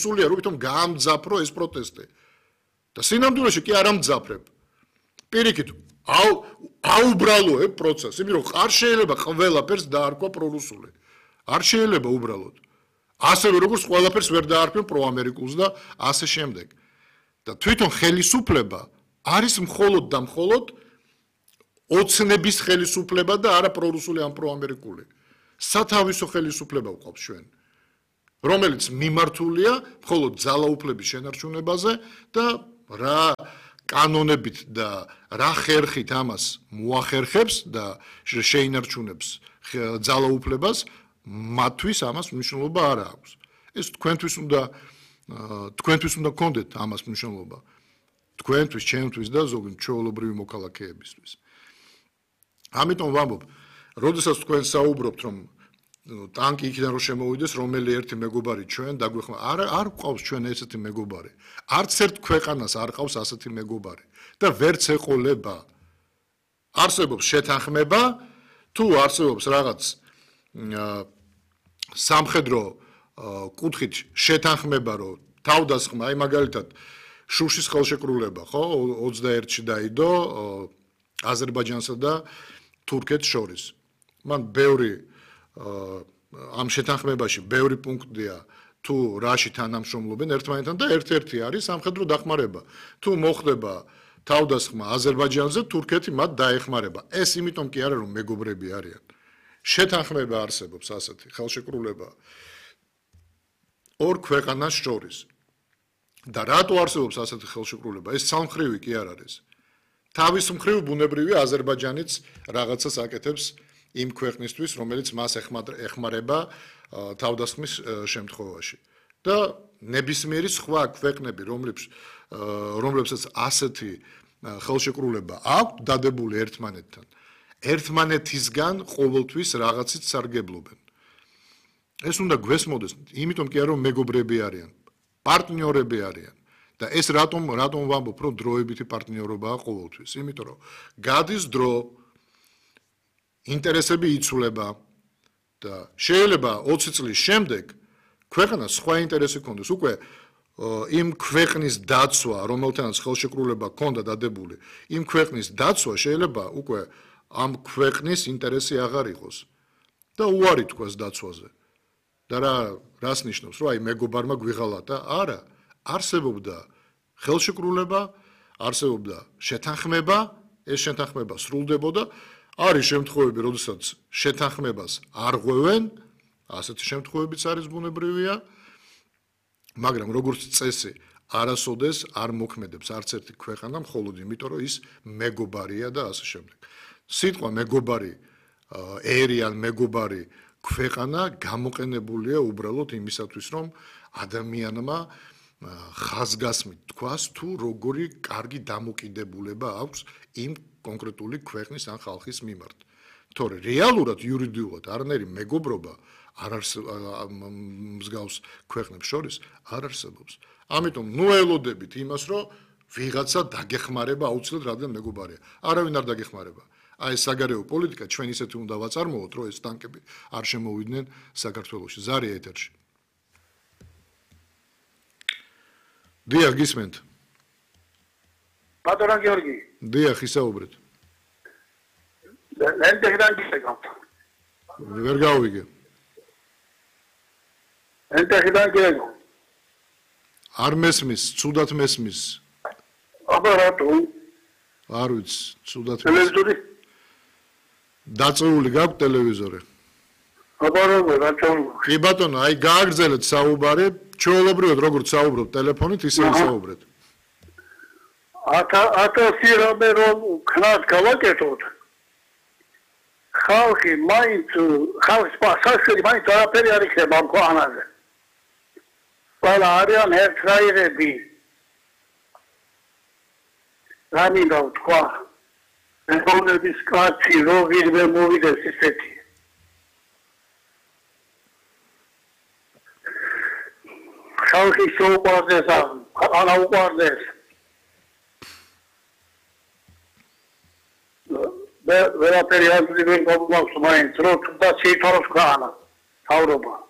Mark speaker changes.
Speaker 1: მისულია რომ თვითონ გაამძაფრო ეს პროტესტი. და სინამდვილეში კი არ ამძაფრებ. პირიქით აუბრალოებ პროცესს, იმიტომ რომ არ შეიძლება ყველაფერს დაარქვა პრორუსული. არ შეიძლება უბრალოდ. ასევე როგორც ყველაფერს ვერ დაარქვენ პროამერიკულს და ასე შემდეგ. და თვითონ ხელისუფლება არის მხოლოდ და მხოლოდ ოცნების ხელისუფლება და არა პრორუსული ან პროამერიკული. სათავისო ხელისუფლება ვყავს ჩვენ, რომელიც მიმართულია მხოლოდ ძალაუფლების შენარჩუნებაზე და რა კანონებით და რა ხერხით ამას მოახერხებს და შეინარჩუნებს ძალაუფლებას, მათთვის ამას მნიშვნელობა არ აქვს. ეს თქვენთვის უნდა გქონდეთ ამას მნიშვნელობა. თქვენთვის, ჩემთვის და ზოგადად ჩვეულებრივი მოქალაქეებისთვის. ამიტომ ვამბობ, როდესაც თქვენ საუბრობთ, რომ ტანკი იქიდან რომ შემოვიდეს, რომელი ერთი მეგობარი ჩვენ დაგვეხმა, არ ყავს ჩვენ ესეთი მეგობარი. არც ერთ ქვეყანას არ ყავს ასეთი მეგობარი და ვერც ეყოლება. არსებობს შეთანხმება, თუ არსებობს რაღაც სამხედრო კუთხით შეთანხმება, რომ თავდასხმა, აი მაგალითად შუშის ხელშეკრულება, ხო, 21-ში დაიდო აზერბაიჯანსა და თურქეთს შორის. მან ბევრი ამ შეთანხმებაში ბევრი პუნქტია თუ რაში თანამშრომლობენ ერთმანეთთან და ერთ-ერთი არის სამხედრო დახმარება. თუ მოხდება თავდასხმა აზერბაიჯანზე, თურქეთი მათ დაეხმარება. ეს იმიტომ კი არა რომ მეგობრები არიან. შეთანხმება არსებობს ასეთი ხელშეკრულება ორ ქვეყანას შორის. და რატო არსებობს ასეთი ხელშეკრულება? ეს სამხრივი კი არ არის. თავის მხრივ ბუნებრივი აზერბაიჯანიც რაღაცას აკეთებს იმ ქვეყნისთვის, რომელიც მას ეხმარება თავდასხმის შემთხვევაში. და ნებისმიერი სხვა ქვეყნები, რომლებსაც ასეთი ხელშეკრულება აქვს დადებული ერთმანეთთან, ერთმანეთისგან ყოველთვის რაღაცით სარგებლობენ. ეს უნდა გვესმოდეს, იმიტომ კი არა რომ მეგობრები არიან, პარტნიორები არიან. და ეს რატომ ვამბობ, რომ დროებითი პარტნიორობაა ყოველთვის? იმიტომ რომ გადის დრო, ინტერესები იცვლება და შეიძლება 20 წლის შემდეგ ქვეყანას სხვა ინტერესი ჰქონდეს. უკვე იმ ქვეყნის დაცვა, რომელთანაც ხელშეკრულება ჰქონდა დადებული, იმ ქვეყნის დაცვა შეიძლება უკვე ამ ქვეყნის ინტერესი აღარ იყოს და უარი თქვას დაცვაზე. და რას ნიშნავს, რომ აი მეგობარმა გვიღალატა? არა, არსებობდა ხელშეკრულება, არსებობდა შეთანხმება, ეს შეთანხმება სრულდებოდა. არის შემთხვევები, როდესაც შეთანხმებას არ ღვევენ, ასეთი შემთხვევებიც არის ბუნებრივია, მაგრამ როგორც წესი, არასოდეს არ მოქმედებს არც ერთი ქვეყანა, მხოლოდ იმიტომ, რომ ის მეგობარია და ასე შემდეგ. სიტყვა მეგობარი ერი ან მეგობარი ქვეყანა გამოყენებულია უბრალოდ იმისათვის, რომ ადამიანმა ხაზგასმით თქვას, თუ როგორი კარგი დამოკიდებულება აქვს იმ კონკრეტული ქვეყნის ან ხალხის მიმართ. თორე რეალურად იურიდიულად არანაირი მეგობრობა არ არსებობს მსგავს ქვეყნებს შორის არ არსებობს. ამიტომ ნუ ელოდებით იმას, რომ ვიღაცა დაგეხმარება აუცილებლად რადგან მეგობარია. არავინ არ დაგეხმარება. აი საგარეო პოლიტიკა ჩვენ ისეთი უნდა ვაწარმოოთ, რომ ეს ტანკები არ შემოვიდნენ საქართველოში. ზარია ეთერში. დიახ, გისმენთ.
Speaker 2: ბატონო გიორგი.
Speaker 1: დიახ, ისაუბრეთ.
Speaker 2: ენტეგრან გისეგა.
Speaker 1: ვერ გავიგე.
Speaker 2: ენტეგრან გიორგი.
Speaker 1: არ მესმის, ცუდად მესმის.
Speaker 2: აბა რატო?
Speaker 1: არ ვიცი, ცუდად მესმის.
Speaker 2: ტელევიზორი?
Speaker 1: დაწეული გაქვს ტელევიზორი?
Speaker 2: აბა რატო?
Speaker 1: კი ბატონო, აი გააგრძელეთ საუბარი, ჩვეულებრივად როგორც საუბრობ ტელეფონით, ისე ისაუბრეთ.
Speaker 2: ათასი რამე რომ ქნას გავაკეთოთ. ხალხი მაინც ხალხი მაინც არაფერი არ იქნება ამ ქვეყანაზე. ყველა არიან ერთნაირები. რა მინდა ვთქვა? ეკონომიკის კაცი რო ვიღმე მოვიდეს ისეთი. ხალხი შეუყვარდეს ან აუყვარდეს. ვერაფერი არ გვიგენ გვაქვს მაინც, რომ თუნდაც შეითვალოს ქვეყანა, თავრობა.